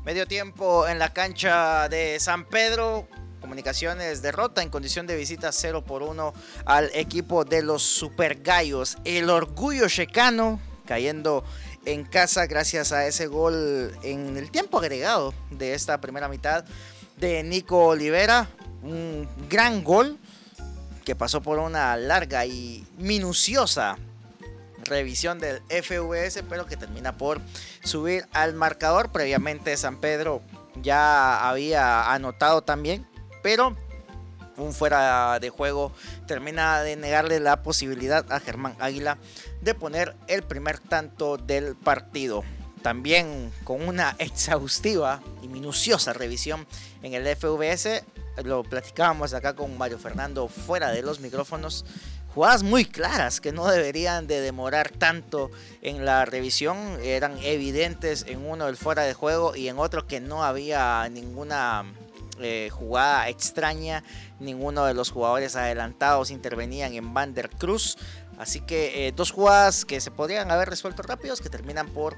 Medio tiempo en la cancha de San Pedro. Comunicaciones derrota en condición de visita 0-1 al equipo de los Super Gallos. El orgullo checano cayendo en casa gracias a ese gol en el tiempo agregado de esta primera mitad de Nico Olivera. Un gran gol que pasó por una larga y minuciosa revisión del FVS, pero que termina por subir al marcador. Previamente San Pedro ya había anotado también, pero un fuera de juego termina de negarle la posibilidad a Germán Águila de poner el primer tanto del partido. También con una exhaustiva y minuciosa revisión en el FVS, lo platicábamos acá con Mario Fernando fuera de los micrófonos, jugadas muy claras que no deberían de demorar tanto en la revisión, eran evidentes en uno del fuera de juego y en otro que no había ninguna jugada extraña, ninguno de los jugadores adelantados intervenían en Van der Cruz. Así que dos jugadas que se podrían haber resuelto rápidos, que terminan por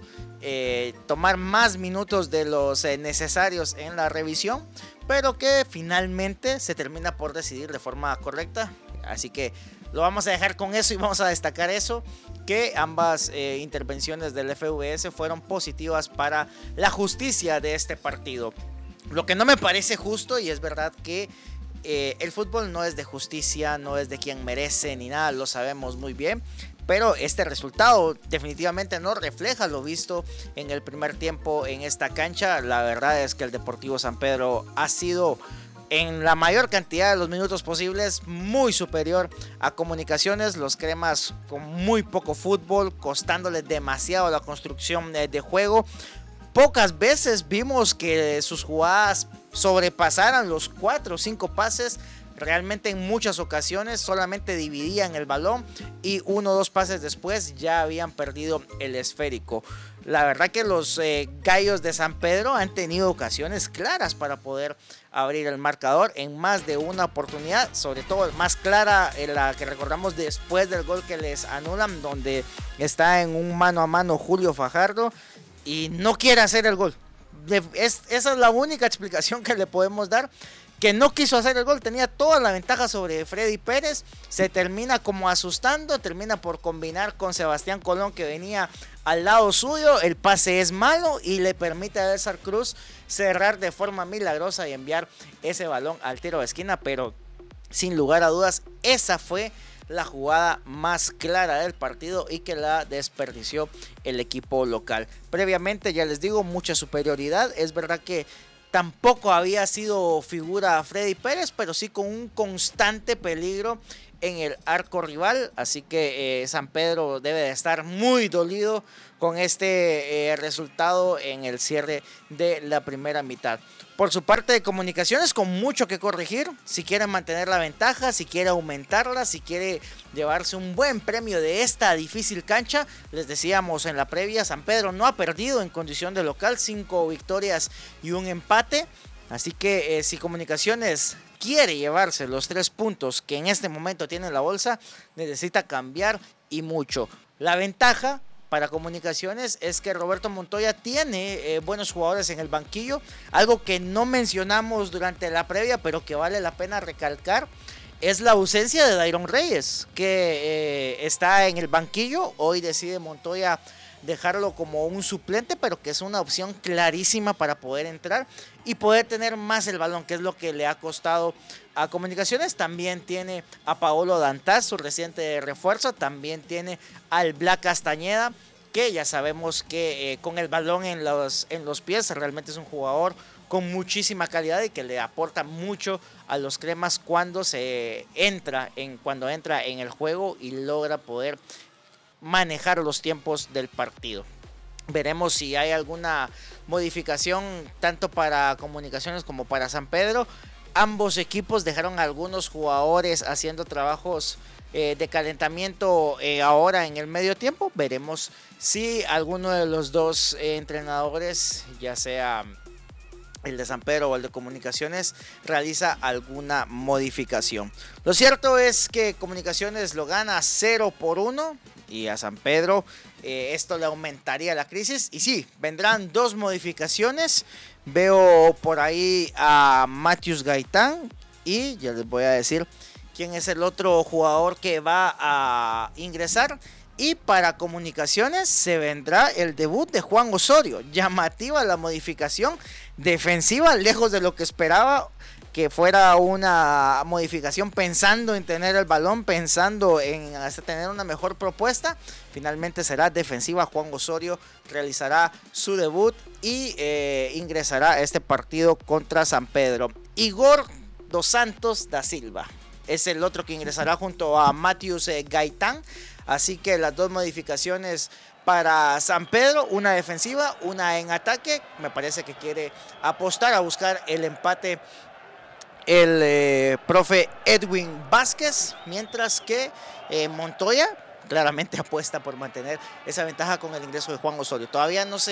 tomar más minutos de los necesarios en la revisión, pero que finalmente se termina por decidir de forma correcta. Así que lo vamos a dejar con eso y vamos a destacar eso, que ambas intervenciones del FVS fueron positivas para la justicia de este partido. Lo que no me parece justo, y es verdad que el fútbol no es de justicia, no es de quien merece ni nada, lo sabemos muy bien, pero este resultado definitivamente no refleja lo visto en el primer tiempo en esta cancha. La verdad es que el Deportivo San Pedro ha sido, en la mayor cantidad de los minutos posibles, muy superior a Comunicaciones. Los cremas con muy poco fútbol, costándole demasiado la construcción de juego. Pocas veces vimos que sus jugadas sobrepasaran los 4 o 5 pases. Realmente en muchas ocasiones solamente dividían el balón y 1 o 2 pases después ya habían perdido el esférico. La verdad que los Gallos de San Pedro han tenido ocasiones claras para poder abrir el marcador en más de una oportunidad, sobre todo más clara en la que recordamos después del gol que les anulan, donde está en un mano a mano Julio Fajardo y no quiere hacer el gol. Esa es la única explicación que le podemos dar, que no quiso hacer el gol, tenía toda la ventaja sobre Freddy Pérez, se termina como asustando, termina por combinar con Sebastián Colón, que venía al lado suyo, el pase es malo y le permite a César Cruz cerrar de forma milagrosa y enviar ese balón al tiro de esquina, pero sin lugar a dudas esa fue la jugada más clara del partido y que la desperdició el equipo local. Previamente, ya les digo, mucha superioridad. Es verdad que tampoco había sido figura Freddy Pérez, pero sí con un constante peligro en el arco rival. Así que San Pedro debe de estar muy dolido con este resultado en el cierre de la primera mitad. Por su parte de Comunicaciones, con mucho que corregir, si quiere mantener la ventaja, si quiere aumentarla, si quiere llevarse un buen premio de esta difícil cancha. Les decíamos en la previa, San Pedro no ha perdido en condición de local, 5 victorias y un empate. Así que si Comunicaciones quiere llevarse los 3 puntos que en este momento tiene en la bolsa, necesita cambiar y mucho. La ventaja para Comunicaciones es que Roberto Montoya tiene buenos jugadores en el banquillo, algo que no mencionamos durante la previa, pero que vale la pena recalcar, es la ausencia de Dairon Reyes, que está en el banquillo. Hoy decide Montoya dejarlo como un suplente, pero que es una opción clarísima para poder entrar y poder tener más el balón, que es lo que le ha costado a Comunicaciones. También tiene a Paolo Dantas, su reciente refuerzo, también tiene al Black Castañeda, que ya sabemos que con el balón en los pies realmente es un jugador con muchísima calidad y que le aporta mucho a los cremas cuando entra en el juego y logra poder manejar los tiempos del partido. Veremos si hay alguna modificación tanto para Comunicaciones como para San Pedro. Ambos equipos dejaron a algunos jugadores haciendo trabajos de calentamiento ahora en el medio tiempo. Veremos si alguno de los dos entrenadores, ya sea el de San Pedro o el de Comunicaciones realiza alguna modificación. Lo cierto es que Comunicaciones lo gana 0-1 y a San Pedro esto le aumentaría la crisis. Y sí, vendrán 2 modificaciones. Veo por ahí a Matius Gaitán y ya les voy a decir quién es el otro jugador que va a ingresar. Y para Comunicaciones se vendrá el debut de Juan Osorio. Llamativa la modificación defensiva, lejos de lo que esperaba que fuera una modificación pensando en tener el balón, pensando en tener una mejor propuesta. Finalmente será defensiva. Juan Osorio realizará su debut y ingresará a este partido contra San Pedro. Igor dos Santos da Silva es el otro que ingresará junto a Matius Gaitán. Así que las 2 modificaciones para San Pedro, una defensiva, una en ataque. Me parece que quiere apostar a buscar el empate el profe Edwin Vázquez, mientras que Montoya claramente apuesta por mantener esa ventaja con el ingreso de Juan Osorio. Todavía no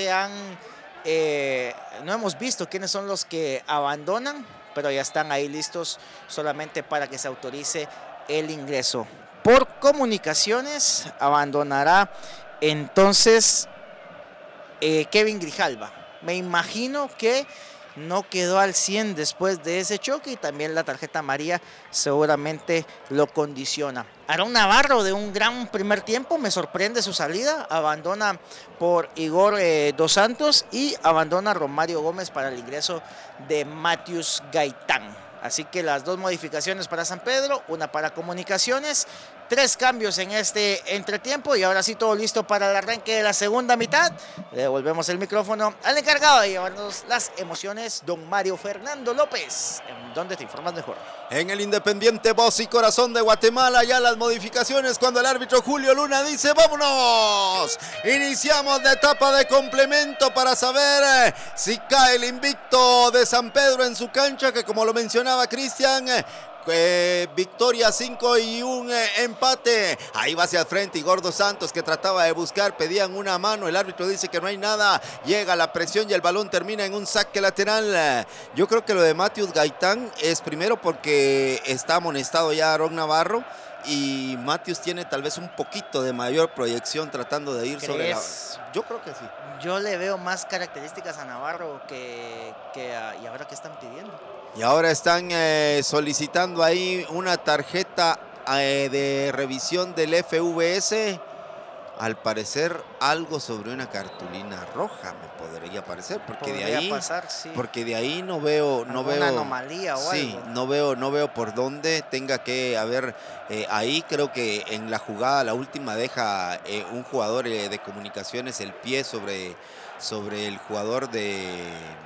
hemos visto quiénes son los que abandonan, pero ya están ahí listos solamente para que se autorice el ingreso. Por Comunicaciones abandonará entonces Kevin Grijalva. Me imagino que no quedó al 100 después de ese choque y también la tarjeta amarilla seguramente lo condiciona. Aarón Navarro, de un gran primer tiempo, me sorprende su salida. Abandona por Igor dos Santos y abandona Romario Gómez para el ingreso de Matius Gaitán. Así que las 2 modificaciones para San Pedro, una para Comunicaciones, 3 cambios en este entretiempo y ahora sí todo listo para el arranque de la segunda mitad. Le devolvemos el micrófono al encargado de llevarnos las emociones, don Mario Fernando López. ¿En dónde te informas mejor? En el Independiente Voz y Corazón de Guatemala, ya las modificaciones cuando el árbitro Julio Luna dice ¡vámonos! Iniciamos la etapa de complemento para saber si cae el invicto de San Pedro en su cancha, que como lo mencionaba Cristian, victoria 5 y un empate. Ahí va hacia el frente Igor dos Santos, que trataba de buscar, pedían una mano, el árbitro dice que no hay nada, llega la presión y el balón termina en un saque lateral. Yo creo que lo de Matius Gaitán es primero porque está amonestado ya Aarón Navarro y Matius tiene tal vez un poquito de mayor proyección tratando de ir sobre la... Yo creo que sí. Yo le veo más características a Navarro y ahora ¿qué están pidiendo? Y ahora están solicitando ahí una tarjeta de revisión del FVS. Al parecer algo sobre una cartulina roja me podría parecer, porque de ahí no veo una anomalía o sí, algo. no veo por dónde tenga que haber ahí. Creo que en la jugada la última deja un jugador de Comunicaciones el pie sobre el jugador de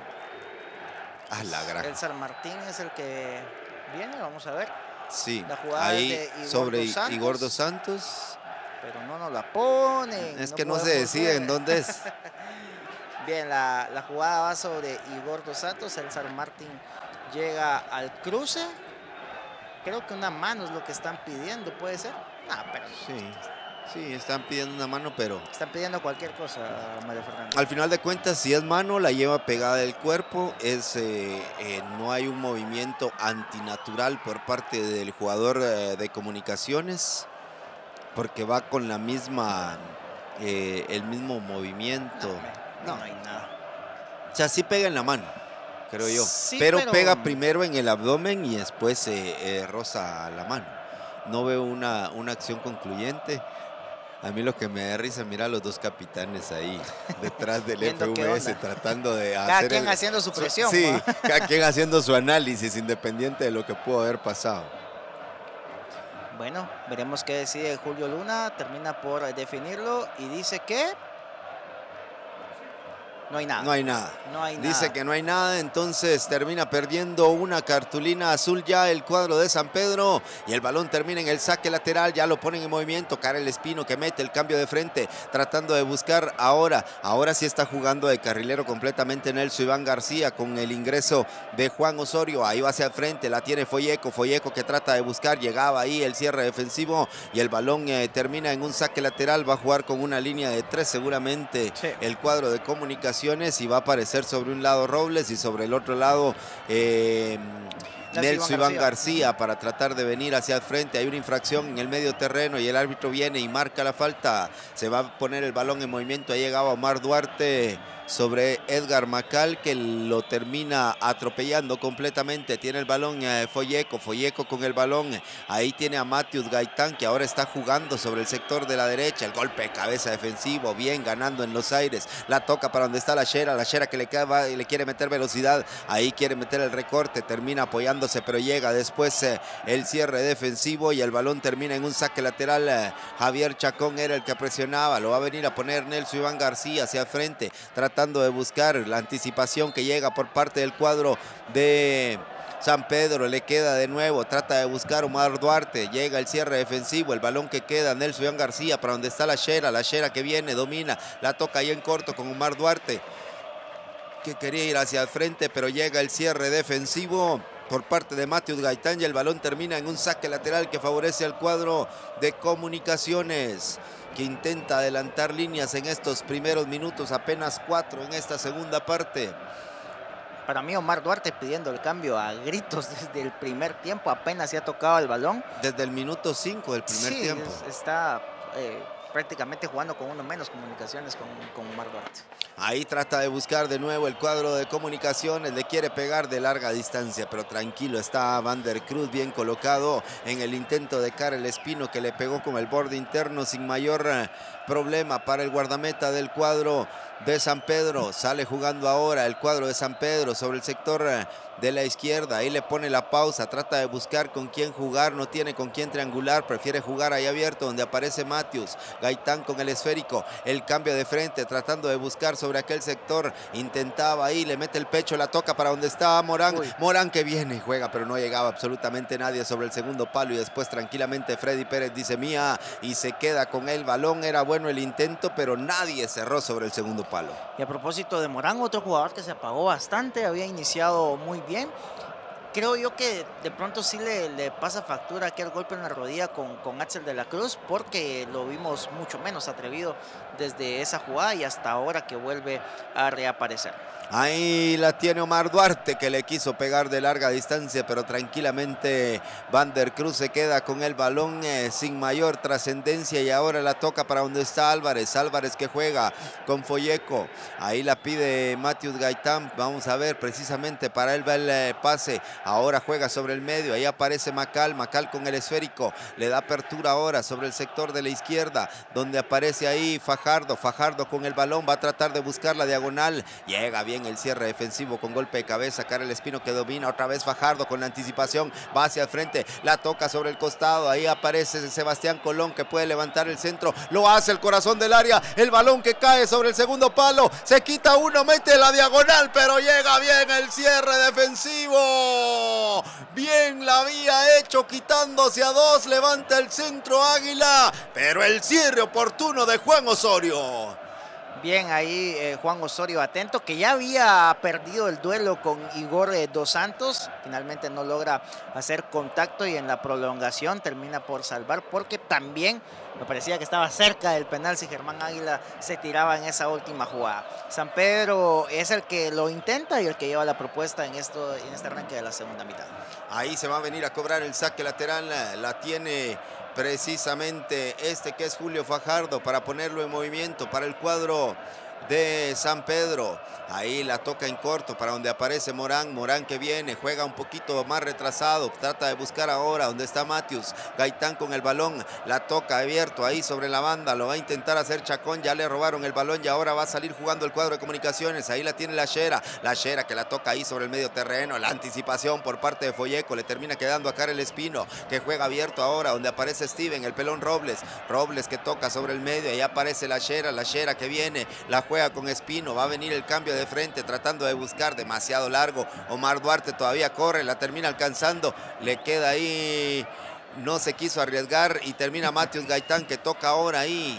el San Martín es el que viene, vamos a ver. Sí, la jugada ahí de Igor sobre dos Santos, Igor dos Santos. Pero no nos la ponen. Es que no se decide en dónde es. Bien, la jugada va sobre Igor dos Santos. El San Martín llega al cruce. Creo que una mano es lo que están pidiendo, ¿puede ser? Pero sí, están pidiendo una mano, pero... Están pidiendo cualquier cosa, Mario Fernando. Al final de cuentas, si es mano, la lleva pegada del cuerpo. No hay un movimiento antinatural por parte del jugador de Comunicaciones, porque va con la misma, el mismo movimiento. No hay nada. O sea, sí pega en la mano, creo yo. Sí, pero pega primero en el abdomen y después roza la mano. No veo una acción concluyente. A mí lo que me da risa, mira a los 2 capitanes ahí detrás del FVS tratando de hacer... Cada quien haciendo su presión. Sí, cada quien haciendo su análisis independiente de lo que pudo haber pasado. Bueno, veremos qué decide Julio Luna. Termina por definirlo y dice que no hay nada. No hay nada. No hay Dice nada. que no hay nada, entonces termina perdiendo una cartulina azul ya el cuadro de San Pedro y el balón termina en el saque lateral, ya lo ponen en movimiento. Karel Espino que mete el cambio de frente, tratando de buscar ahora sí está jugando de carrilero completamente Nelson Iván García con el ingreso de Juan Osorio. Ahí va hacia el frente, la tiene Folleco que trata de buscar, llegaba ahí el cierre defensivo y el balón termina en un saque lateral. Va a jugar con una línea de 3 seguramente el cuadro de Comunicaciones. Comunicaciones y va a aparecer sobre un lado Robles y sobre el otro lado Nelson Iván García para tratar de venir hacia el frente. Hay una infracción en el medio terreno y el árbitro viene y marca la falta. Se va a poner el balón en movimiento. Ha llegado Omar Duarte sobre Edgar Macal, que lo termina atropellando completamente. Tiene el balón Folleco con el balón. Ahí tiene a Matthews Gaitán, que ahora está jugando sobre el sector de la derecha. El golpe de cabeza defensivo, bien ganando en los aires. La toca para donde está la Shera que le quiere meter velocidad. Ahí quiere meter el recorte, termina apoyándose, pero llega después el cierre defensivo y el balón termina en un saque lateral. Javier Chacón era el que presionaba. Lo va a venir a poner Nelson Iván García hacia el frente, tratando de buscar la anticipación que llega por parte del cuadro de San Pedro. Le queda de nuevo, trata de buscar Omar Duarte, llega el cierre defensivo, el balón que queda Nelson Iván García para donde está la Shera que viene, domina, la toca ahí en corto con Omar Duarte, que quería ir hacia el frente, pero llega el cierre defensivo por parte de Matthews Gaitán y el balón termina en un saque lateral que favorece al cuadro de Comunicaciones, que intenta adelantar líneas en estos primeros minutos, apenas 4 en esta segunda parte. Para mí Omar Duarte pidiendo el cambio a gritos desde el primer tiempo, apenas se ha tocado el balón. Desde el minuto 5 del primer tiempo. Está prácticamente jugando con uno menos Comunicaciones con Omar Duarte. Ahí trata de buscar de nuevo el cuadro de Comunicaciones, le quiere pegar de larga distancia, pero tranquilo está Van der Cruz, bien colocado en el intento de Karel Espino, que le pegó con el borde interno sin mayor problema para el guardameta del cuadro de San Pedro. Sale jugando ahora el cuadro de San Pedro sobre el sector de la izquierda. Ahí le pone la pausa, trata de buscar con quién jugar, no tiene con quién triangular, prefiere jugar ahí abierto donde aparece Matthews Gaitán con el esférico. El cambio de frente, tratando de buscar sobre aquel sector, intentaba ahí, le mete el pecho, la toca para donde está Morán. Morán que viene y juega, pero no llegaba absolutamente nadie sobre el segundo palo y después tranquilamente Freddy Pérez dice mía y se queda con el balón. Era bueno el intento, pero nadie cerró sobre el segundo palo. Y a propósito de Morán, otro jugador que se apagó bastante, había iniciado muy bien. Creo yo que de pronto sí le pasa factura aquel golpe en la rodilla con Axel de la Cruz, porque lo vimos mucho menos atrevido desde esa jugada y hasta ahora que vuelve a reaparecer. Ahí la tiene Omar Duarte, que le quiso pegar de larga distancia, pero tranquilamente Van der Cruz se queda con el balón sin mayor trascendencia y ahora la toca para donde está Álvarez que juega con Folleco. Ahí la pide Matthews Gaitán, vamos a ver, precisamente para él va el pase. Ahora juega sobre el medio, ahí aparece Macal con el esférico, le da apertura ahora sobre el sector de la izquierda, donde aparece ahí Fajardo con el balón, va a tratar de buscar la diagonal, llega bien el cierre defensivo con golpe de cabeza, Karel Espino que domina, otra vez Fajardo con la anticipación, va hacia el frente, la toca sobre el costado, ahí aparece Sebastián Colón que puede levantar el centro, lo hace el corazón del área, el balón que cae sobre el segundo palo, se quita uno, mete la diagonal, pero llega bien el cierre defensivo, bien la había hecho quitándose a dos, levanta el centro Águila, pero el cierre oportuno de Juan Osorio. Bien ahí Juan Osorio atento, que ya había perdido el duelo con Igor Dos Santos, finalmente no logra hacer contacto y en la prolongación termina por salvar, porque también me parecía que estaba cerca del penal si Germán Águila se tiraba en esa última jugada. San Pedro es el que lo intenta y el que lleva la propuesta en este arranque de la segunda mitad. Ahí se va a venir a cobrar el saque lateral, la tiene precisamente que es Julio Fajardo para ponerlo en movimiento para el cuadro de San Pedro. Ahí la toca en corto para donde aparece Morán que viene, juega un poquito más retrasado, trata de buscar ahora donde está Matthews Gaitán con el balón, la toca abierto ahí sobre la banda, lo va a intentar hacer Chacón, ya le robaron el balón y ahora va a salir jugando el cuadro de Comunicaciones. Ahí la tiene la Shera que la toca ahí sobre el medio terreno, la anticipación por parte de Folleco, le termina quedando a Karel Espino que juega abierto ahora donde aparece Steven, el pelón Robles que toca sobre el medio, ahí aparece la Shera que viene, la juega con Espino, va a venir el cambio de frente tratando de buscar, demasiado largo, Omar Duarte todavía corre, la termina alcanzando, le queda ahí, no se quiso arriesgar y termina Matthews Gaitán que toca ahora ahí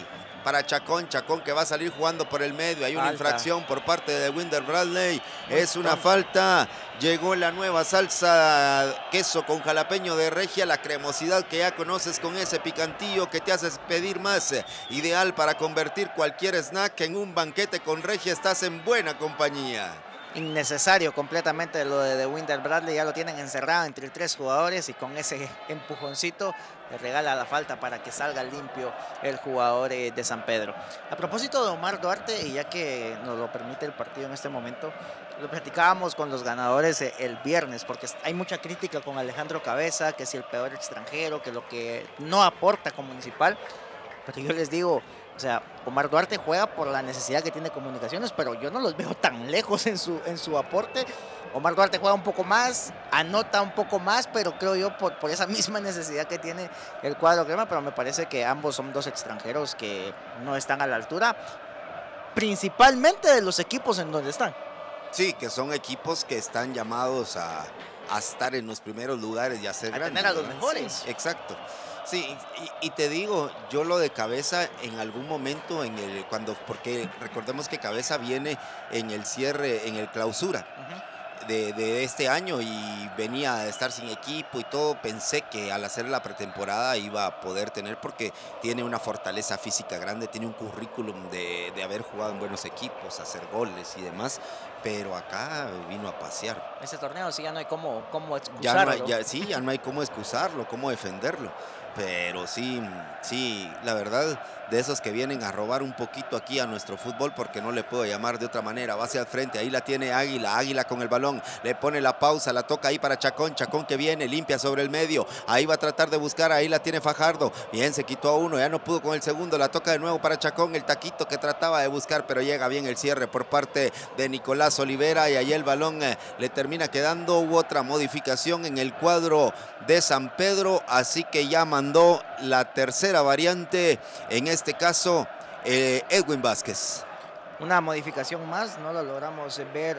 para Chacón que va a salir jugando por el medio. Hay una infracción por parte de Winder Bradley. Es una falta. Llegó la nueva salsa queso con jalapeño de Regia, la cremosidad que ya conoces con ese picantillo que te haces pedir más. Ideal para convertir cualquier snack en un banquete con Regia. Estás en buena compañía. Innecesario completamente lo de Winder Bradley, ya lo tienen encerrado entre 3 jugadores y con ese empujoncito le regala la falta para que salga limpio el jugador de San Pedro. A propósito de Omar Duarte, y ya que nos lo permite el partido en este momento, lo platicábamos con los ganadores el viernes, porque hay mucha crítica con Alejandro Cabeza, que si el peor extranjero, que lo que no aporta como Municipal, pero yo les digo, o sea, Omar Duarte juega por la necesidad que tiene Comunicaciones, pero yo no los veo tan lejos en su aporte. Omar Duarte juega un poco más, anota un poco más, pero creo yo por esa misma necesidad que tiene el cuadro crema, pero me parece que ambos son 2 extranjeros que no están a la altura, principalmente de los equipos en donde están. Sí, que son equipos que están llamados a estar en los primeros lugares y a ser grandes. A tener a los mejores. Sí, exacto. Sí, y te digo, yo lo de Cabeza en algún momento, porque recordemos que Cabeza viene en el cierre, en el clausura de este año y venía a estar sin equipo y todo. Pensé que al hacer la pretemporada iba a poder tener, porque tiene una fortaleza física grande, tiene un currículum de haber jugado en buenos equipos, hacer goles y demás. Pero acá vino a pasear. Ese torneo sí ya no hay cómo excusarlo. Ya no hay cómo excusarlo, cómo defenderlo. Pero sí, la verdad, de esos que vienen a robar un poquito aquí a nuestro fútbol, porque no le puedo llamar de otra manera. Va hacia el frente, ahí la tiene Águila con el balón, le pone la pausa, la toca ahí para Chacón que viene, limpia sobre el medio, ahí va a tratar de buscar, ahí la tiene Fajardo, bien, se quitó a uno, ya no pudo con el segundo, la toca de nuevo para Chacón, el taquito que trataba de buscar, pero llega bien el cierre por parte de Nicolás Olivera, y ahí el balón le termina quedando. Hubo otra modificación en el cuadro de San Pedro, así que ya mandó la tercera variante, en este caso Edwin Vázquez. Una modificación más, no lo logramos ver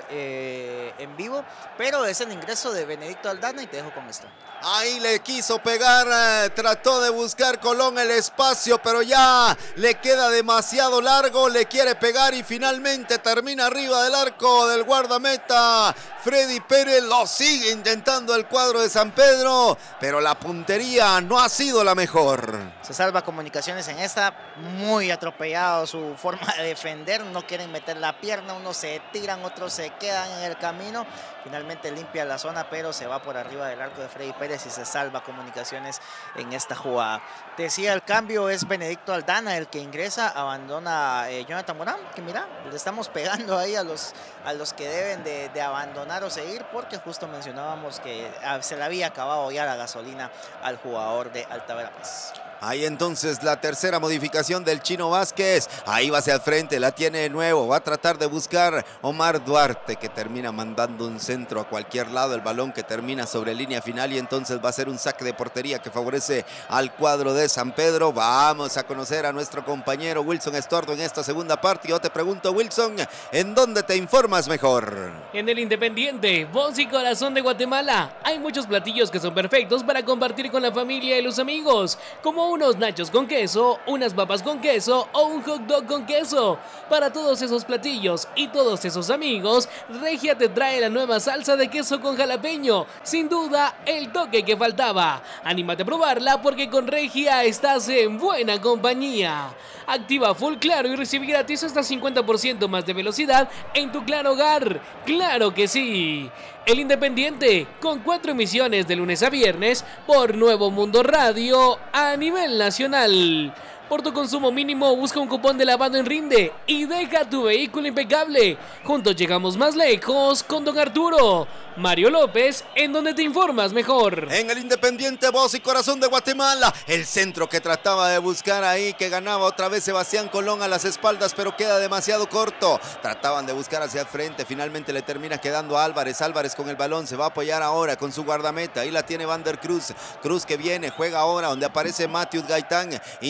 en vivo, pero es el ingreso de Benedicto Aldana y te dejo con esto. Ahí le quiso pegar, trató de buscar Colón el espacio, pero ya le queda demasiado largo, le quiere pegar y finalmente termina arriba del arco del guardameta Freddy Pérez. Lo sigue intentando el cuadro de San Pedro, pero la puntería no ha sido la mejor. Se salva Comunicaciones en esta, muy atropellado su forma de defender, no quieren meter la pierna, unos se tiran, otros se quedan en el camino. Finalmente limpia la zona, pero se va por arriba del arco de Freddy Pérez y se salva Comunicaciones en esta jugada. Te decía, el cambio es Benedicto Aldana el que ingresa, abandona Jonathan Morán, que mira, le estamos pegando ahí a los que deben de abandonar o seguir, porque justo mencionábamos que se le había acabado ya la gasolina al jugador de Alta Verapaz. Ahí entonces la tercera modificación del Chino Vázquez. Ahí va hacia el frente, la tiene de nuevo. Va a tratar de buscar Omar Duarte, que termina mandando un centro a cualquier lado. El balón que termina sobre línea final y entonces va a ser un saque de portería que favorece al cuadro de San Pedro. Vamos a conocer a nuestro compañero Wilson Estordo en esta segunda parte. Yo te pregunto, Wilson, ¿en dónde te informas mejor? En el Independiente, voz y corazón de Guatemala. Hay muchos platillos que son perfectos para compartir con la familia y los amigos, como unos nachos con queso, unas papas con queso o un hot dog con queso. Para todos esos platillos y todos esos amigos, Regia te trae la nueva salsa de queso con jalapeño. Sin duda, el toque que faltaba. Anímate a probarla porque con Regia estás en buena compañía. Activa Full Claro y recibe gratis hasta 50% más de velocidad en tu Claro Hogar. ¡Claro que sí! El Independiente, con 4 emisiones de lunes a viernes por Nuevo Mundo Radio a nivel nacional. Por tu consumo mínimo, busca un cupón de lavado en Rinde y deja tu vehículo impecable. Juntos llegamos más lejos con Don Arturo. Mario López, en donde te informas mejor. En el Independiente, voz y corazón de Guatemala. El centro que trataba de buscar ahí, que ganaba otra vez Sebastián Colón a las espaldas, pero queda demasiado corto. Trataban de buscar hacia el frente, finalmente le termina quedando a Álvarez. Álvarez con el balón, se va a apoyar ahora con su guardameta. Ahí la tiene Vander Cruz. Cruz que viene, juega ahora donde aparece Matthew Gaitán. Intenta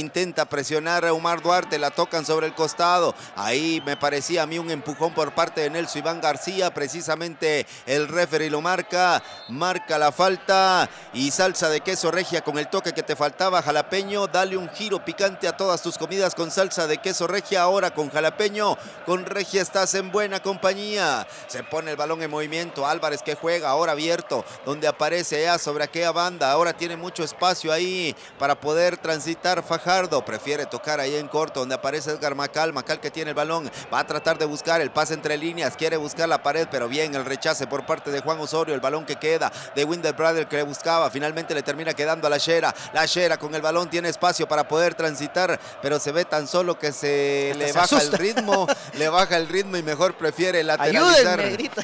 presionar a Omar Duarte, la tocan sobre el costado. Ahí me parecía a mí un empujón por parte de Nelson Iván García, precisamente el referee lo marca la falta y salsa de queso regia con el toque que te faltaba, jalapeño. Dale un giro picante a todas tus comidas con salsa de queso regia, ahora con jalapeño, con regia estás en buena compañía. Se pone el balón en movimiento, Álvarez que juega ahora abierto, donde aparece ya sobre aquella banda, ahora tiene mucho espacio ahí para poder transitar Fajardo, prefiere tocar ahí en corto, donde aparece Edgar Macal que tiene el balón, va a tratar de buscar el pase entre líneas, quiere buscar la pared, pero bien el rechace por parte de Juan Osorio, el balón que queda de Winder Brother que le buscaba, finalmente le termina quedando a la Shera con el balón, tiene espacio para poder transitar, pero se ve tan solo que le baja el ritmo y mejor prefiere lateralizar. Ayúdenme, grita.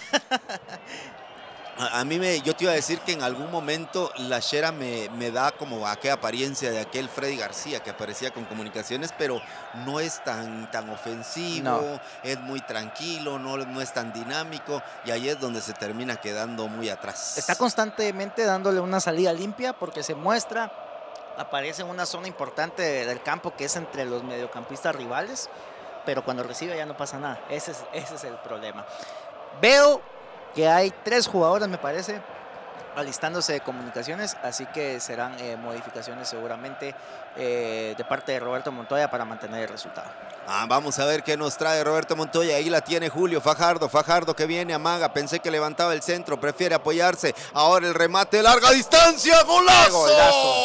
Yo te iba a decir que en algún momento la Shera me da como aquella apariencia de aquel Freddy García que aparecía con Comunicaciones, pero no es tan ofensivo, no. Es muy tranquilo, no es tan dinámico y ahí es donde se termina quedando muy atrás. Está constantemente dándole una salida limpia porque se muestra, aparece en una zona importante del campo que es entre los mediocampistas rivales, pero cuando recibe ya no pasa nada, ese es el problema. Veo que hay 3 jugadores, me parece, alistándose de Comunicaciones, así que serán modificaciones seguramente de parte de Roberto Montoya para mantener el resultado. Vamos a ver qué nos trae Roberto Montoya. Ahí la tiene Julio Fajardo que viene, amaga, pensé que levantaba el centro, prefiere apoyarse, ahora el remate de larga distancia, ¡golazo!